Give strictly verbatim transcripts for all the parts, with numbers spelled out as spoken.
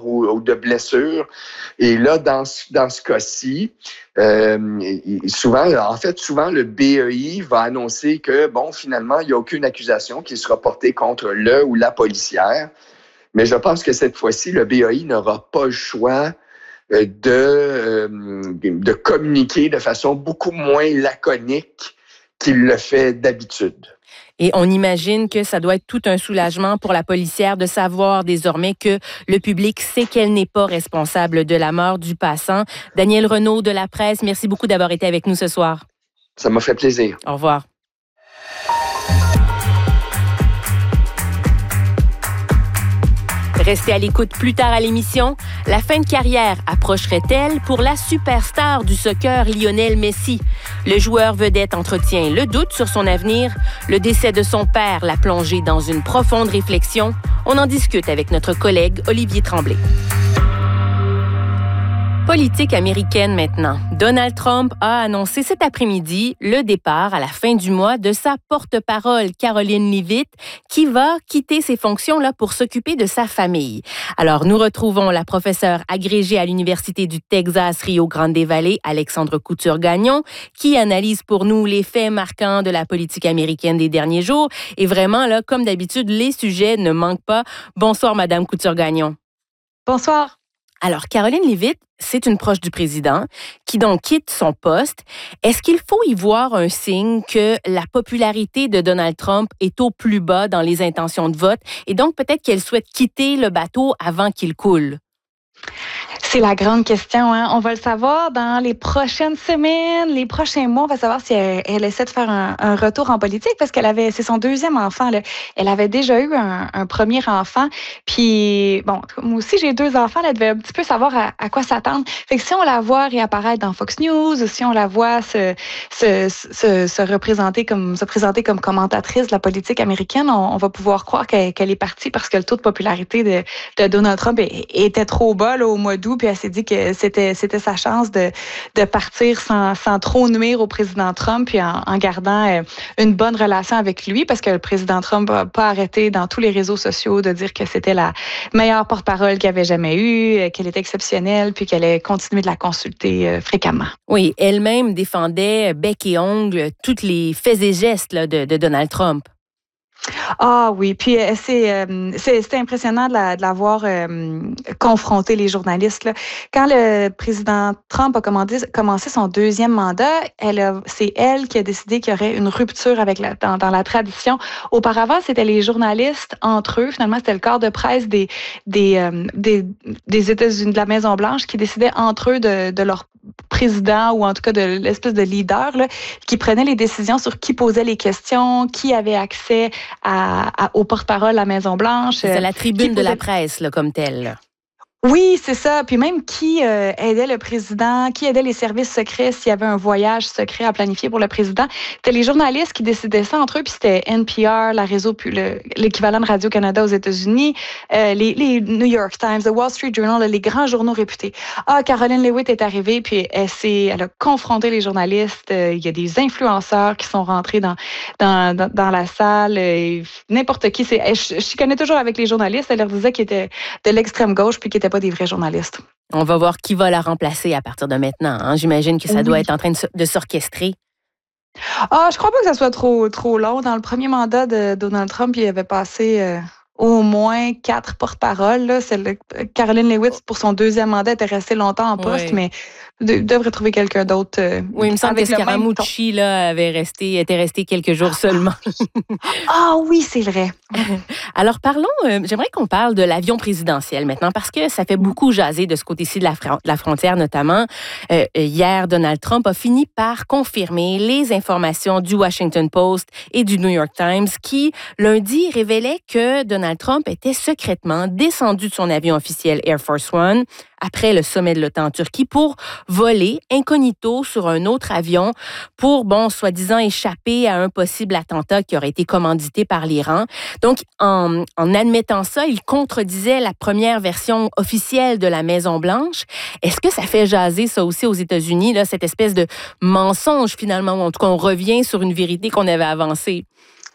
mort ou, ou de blessure. Et là, dans, dans ce cas-ci, euh, souvent, en fait, souvent, le B E I va annoncer que, bon, finalement, il n'y a aucune accusation qui sera portée contre le ou la policière. Mais je pense que cette fois-ci, le B E I n'aura pas le choix de, euh, de communiquer de façon beaucoup moins laconique qu'il le fait d'habitude. Et on imagine que ça doit être tout un soulagement pour la policière de savoir désormais que le public sait qu'elle n'est pas responsable de la mort du passant. Daniel Renaud de La Presse, merci beaucoup d'avoir été avec nous ce soir. Ça m'a fait plaisir. Au revoir. Restez à l'écoute plus tard à l'émission. La fin de carrière approcherait-elle pour la superstar du soccer Lionel Messi? Le joueur vedette entretient le doute sur son avenir. Le décès de son père l'a plongé dans une profonde réflexion. On en discute avec notre collègue Olivier Tremblay. Politique américaine maintenant. Donald Trump a annoncé cet après-midi le départ à la fin du mois de sa porte-parole Karoline Leavitt qui va quitter ses fonctions là pour s'occuper de sa famille. Alors nous retrouvons la professeure agrégée à l'Université du Texas Rio Grande Valley, Alexandre Couture-Gagnon, qui analyse pour nous les faits marquants de la politique américaine des derniers jours. Et vraiment là, comme d'habitude, les sujets ne manquent pas. Bonsoir Madame Couture-Gagnon. Bonsoir. Alors, Karoline Leavitt, c'est une proche du président qui donc quitte son poste. Est-ce qu'il faut y voir un signe que la popularité de Donald Trump est au plus bas dans les intentions de vote et donc peut-être qu'elle souhaite quitter le bateau avant qu'il coule? C'est la grande question. Hein? On va le savoir dans les prochaines semaines, les prochains mois. On va savoir si elle, elle essaie de faire un, un retour en politique parce qu'elle avait, c'est son deuxième enfant. Là. Elle avait déjà eu un, un premier enfant. Puis, bon, moi aussi, j'ai deux enfants. Elle devait un petit peu savoir à, à quoi s'attendre. Fait que si on la voit réapparaître dans Fox News, ou si on la voit se, se, se, se représenter comme, se présenter comme commentatrice de la politique américaine, on, on va pouvoir croire qu'elle, qu'elle est partie parce que le taux de popularité de, de Donald Trump était trop bas là, au mois d'août. Puis elle s'est dit que c'était, c'était sa chance de, de partir sans, sans trop nuire au président Trump, puis en, en gardant euh, une bonne relation avec lui, parce que le président Trump n'a pas arrêté dans tous les réseaux sociaux de dire que c'était la meilleure porte-parole qu'il avait jamais eue, euh, qu'elle était exceptionnelle, puis qu'elle allait continuer de la consulter euh, fréquemment. Oui, elle-même défendait bec et ongle tous les faits et gestes là, de, de Donald Trump. Ah oui, puis euh, c'est, euh, c'est c'était impressionnant de la, de la voir euh, confronter les journalistes. Là. Quand le président Trump a commandé, commencé son deuxième mandat, elle a, c'est elle qui a décidé qu'il y aurait une rupture avec la, dans, dans la tradition. Auparavant, c'était les journalistes entre eux. Finalement, c'était le corps de presse des des euh, des, des États-Unis, de la Maison-Blanche, qui décidaient entre eux de, de leur président ou en tout cas de l'espèce de leader là, qui prenait les décisions sur qui posait les questions, qui avait accès à, à, aux porte-parole à la Maison-Blanche. C'est la tribune posait... de la presse là, comme telle. Là. Oui, c'est ça. Puis même qui euh, aidait le président, qui aidait les services secrets s'il y avait un voyage secret à planifier pour le président. C'était les journalistes qui décidaient ça entre eux. Puis c'était N P R, la réseau, le, l'équivalent de Radio-Canada aux États-Unis, euh, les, les New York Times, The Wall Street Journal, là, les grands journaux réputés. Ah, Karoline Leavitt est arrivée, puis elle, s'est, elle a confronté les journalistes. Euh, il y a des influenceurs qui sont rentrés dans dans, dans, dans la salle. Euh, n'importe qui. C'est, elle, je, je connais toujours avec les journalistes. Elle leur disait qu'ils étaient de l'extrême gauche, puis qu'ils étaient pas des vrais journalistes. On va voir qui va la remplacer à partir de maintenant. Hein? J'imagine que ça oui. doit être en train de, de s'orchestrer. Ah, je crois pas que ça soit trop trop long. Dans le premier mandat de Donald Trump, il avait passé euh, au moins quatre porte-paroles. Là. C'est le, Karoline Leavitt, pour son deuxième mandat, était restée longtemps en poste, oui. mais de, devrait trouver quelqu'un d'autre. Euh, oui, il me semble que Scaramucci là, avait resté, était resté quelques jours seulement. Ah oui, c'est vrai. Alors parlons, euh, j'aimerais qu'on parle de l'avion présidentiel maintenant, parce que ça fait beaucoup jaser de ce côté-ci de la, fr- de la frontière notamment. Euh, hier, Donald Trump a fini par confirmer les informations du Washington Post et du New York Times qui, lundi, révélaient que Donald Trump était secrètement descendu de son avion officiel Air Force One après le sommet de l'OTAN en Turquie pour voler incognito sur un autre avion pour, bon, soi-disant échapper à un possible attentat qui aurait été commandité par l'Iran. Donc, en, en admettant ça, il contredisait la première version officielle de la Maison-Blanche. Est-ce que ça fait jaser ça aussi aux États-Unis, là, cette espèce de mensonge finalement, où en tout cas on revient sur une vérité qu'on avait avancée?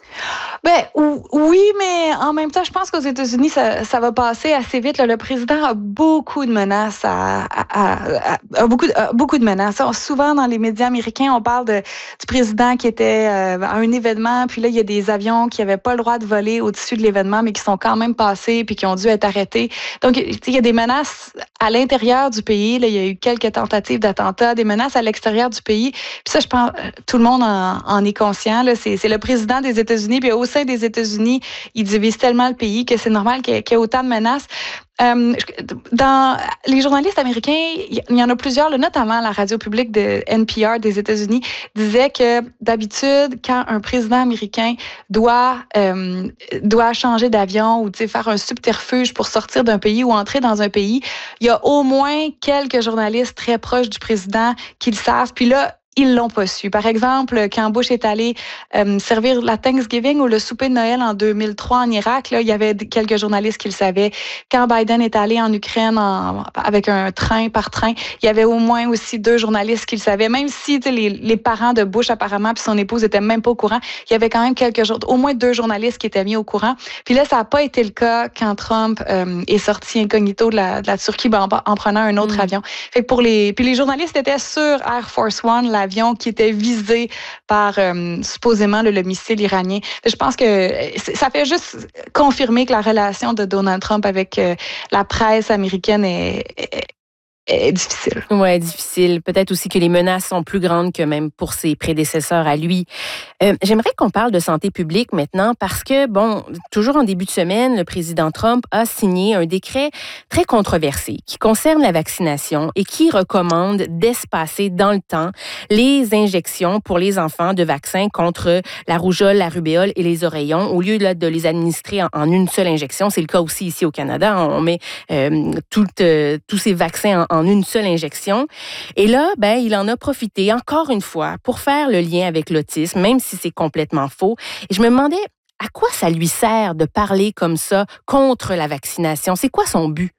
Ben oui, mais en même temps, je pense qu'aux États-Unis, ça, ça va passer assez vite. Là. Le président a beaucoup de menaces, à, à, à, à beaucoup, à, beaucoup de menaces. Souvent dans les médias américains, on parle de, du président qui était euh, à un événement, puis là il y a des avions qui n'avaient pas le droit de voler au-dessus de l'événement, mais qui sont quand même passés puis qui ont dû être arrêtés. Donc il y a des menaces à l'intérieur du pays. Là, il y a eu quelques tentatives d'attentats, des menaces à l'extérieur du pays. Puis ça, je pense, tout le monde en, en est conscient. Là. C'est, c'est le président des États-Unis, puis au sein des États-Unis, ils divisent tellement le pays que c'est normal qu'il y ait, qu'il y ait autant de menaces. Euh, dans les journalistes américains, il y en a plusieurs, là, notamment la radio publique de N P R des États-Unis, disait que d'habitude, quand un président américain doit euh, doit changer d'avion ou faire un subterfuge pour sortir d'un pays ou entrer dans un pays, il y a au moins quelques journalistes très proches du président qui le savent. Puis là, ils l'ont pas su. Par exemple, quand Bush est allé euh, servir la Thanksgiving ou le souper de Noël en deux mille trois en Irak, là, il y avait quelques journalistes qui le savaient. Quand Biden est allé en Ukraine en, avec un train par train, il y avait au moins aussi deux journalistes qui le savaient. Même si les, les parents de Bush apparemment puis son épouse étaient même pas au courant, il y avait quand même quelques jours, au moins deux journalistes qui étaient mis au courant. Puis là, ça n'a pas été le cas quand Trump euh, est sorti incognito de la, de la Turquie ben, en, en prenant un autre mmh. avion. Fait que pour les, puis les journalistes étaient sur Air Force One, la avion qui était visé par euh, supposément le, le missile iranien. Je pense que ça fait juste confirmer que la relation de Donald Trump avec euh, la presse américaine est, est, est difficile. Oui, difficile. Peut-être aussi que les menaces sont plus grandes que même pour ses prédécesseurs à lui. Euh, j'aimerais qu'on parle de santé publique maintenant parce que, bon, toujours en début de semaine, le président Trump a signé un décret très controversé qui concerne la vaccination et qui recommande d'espacer dans le temps les injections pour les enfants de vaccins contre la rougeole, la rubéole et les oreillons au lieu là, de les administrer en, en une seule injection. C'est le cas aussi ici au Canada. On met euh, tout, euh, tous ces vaccins en, en une seule injection. Et là, ben, il en a profité encore une fois pour faire le lien avec l'autisme, même si c'est complètement faux. Et je me demandais à quoi ça lui sert de parler comme ça contre la vaccination? C'est quoi son but?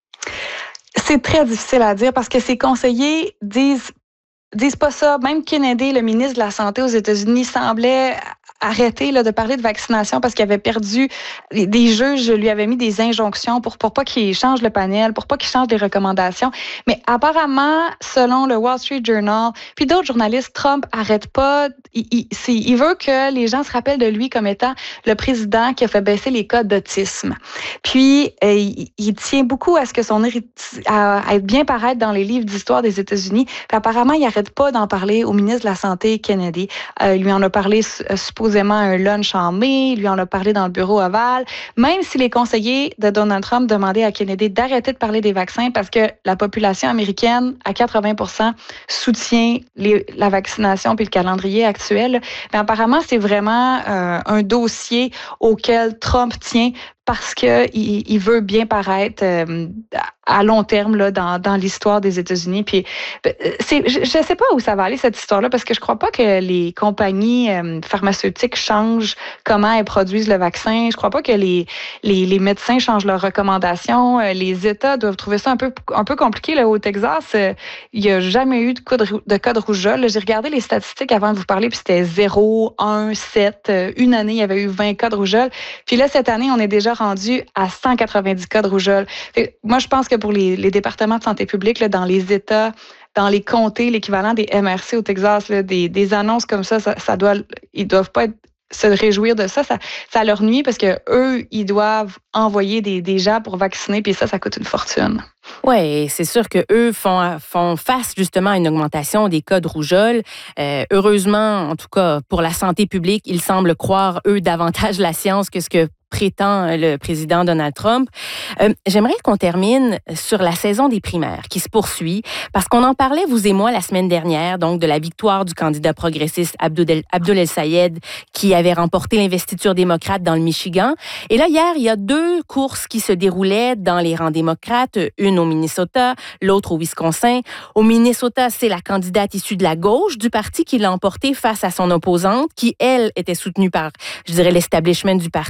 C'est très difficile à dire parce que ses conseillers disent disent pas ça. Même Kennedy, le ministre de la Santé aux États-Unis, semblait arrêter là, de parler de vaccination parce qu'il avait perdu des juges, lui avaient mis des injonctions pour, pour pas qu'il change le panel, pour pas qu'il change les recommandations. Mais apparemment, selon le Wall Street Journal, puis d'autres journalistes, Trump arrête pas. Il, il, c'est, il veut que les gens se rappellent de lui comme étant le président qui a fait baisser les cas d'autisme. Puis, euh, il, il tient beaucoup à ce que son héritier, à, à être bien paraître dans les livres d'histoire des États-Unis. Puis apparemment, il arrête pas d'en parler au ministre de la Santé, Kennedy. Euh, il lui en a parlé euh, supposément un lunch en mai, il lui en a parlé dans le bureau ovale, même si les conseillers de Donald Trump demandaient à Kennedy d'arrêter de parler des vaccins parce que la population américaine, à quatre-vingts pour cent, soutient les, la vaccination puis le calendrier actuel. Mais apparemment, c'est vraiment euh, un dossier auquel Trump tient parce qu'il il veut bien paraître euh, à long terme là, dans, dans l'histoire des États-Unis. Puis, c'est, je ne sais pas où ça va aller, cette histoire-là, parce que je ne crois pas que les compagnies euh, pharmaceutiques changent comment elles produisent le vaccin. Je ne crois pas que les, les, les médecins changent leurs recommandations. Les États doivent trouver ça un peu, un peu compliqué. Là, au Texas, euh, il n'y a jamais eu de cas de, de, cas de rougeole. J'ai regardé les statistiques avant de vous parler, puis c'était zéro, un, sept. Une année, il y avait eu vingt cas de rougeole. Puis là, cette année, on est déjà rendu à cent quatre-vingt-dix cas de rougeole. Fait, moi, je pense que pour les, les départements de santé publique, là, dans les États, dans les comtés, l'équivalent des M R C au Texas, là, des, des annonces comme ça, ça, ça doit, ils doivent pas être, se réjouir de ça. ça. Ça leur nuit parce que eux, ils doivent envoyer des, des gens pour vacciner, puis ça, ça coûte une fortune. Oui, c'est sûr qu'eux font, font face justement à une augmentation des cas de rougeole. Euh, heureusement, en tout cas, pour la santé publique, ils semblent croire, eux, davantage la science que ce que prétend le président Donald Trump. Euh, j'aimerais qu'on termine sur la saison des primaires qui se poursuit parce qu'on en parlait, vous et moi, la semaine dernière, donc de la victoire du candidat progressiste Abdul, Abdul El-Sayed qui avait remporté l'investiture démocrate dans le Michigan. Et là, hier, il y a deux courses qui se déroulaient dans les rangs démocrates, une au Minnesota, l'autre au Wisconsin. Au Minnesota, c'est la candidate issue de la gauche du parti qui l'a emportée face à son opposante qui, elle, était soutenue par, je dirais, l'establishment du parti.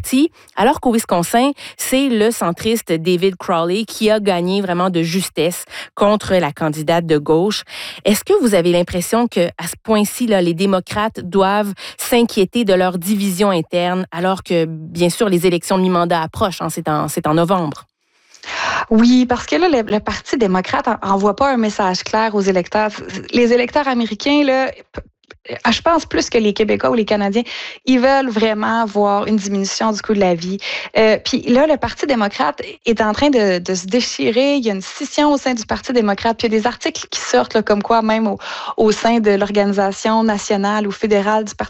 Alors qu'au Wisconsin, c'est le centriste David Crowley qui a gagné vraiment de justesse contre la candidate de gauche. Est-ce que vous avez l'impression que à ce point-ci, là, les démocrates doivent s'inquiéter de leur division interne alors que, bien sûr, les élections de mi-mandat approchent, hein, c'est en, c'est en novembre? Oui, parce que là, le, le Parti démocrate envoie pas un message clair aux électeurs. Les électeurs américains, là, je pense plus que les Québécois ou les Canadiens, ils veulent vraiment voir une diminution du coût de la vie. Euh, puis là, le Parti démocrate est en train de, de se déchirer. Il y a une scission au sein du Parti démocrate. Puis il y a des articles qui sortent là, comme quoi même au, au sein de l'organisation nationale ou fédérale du Parti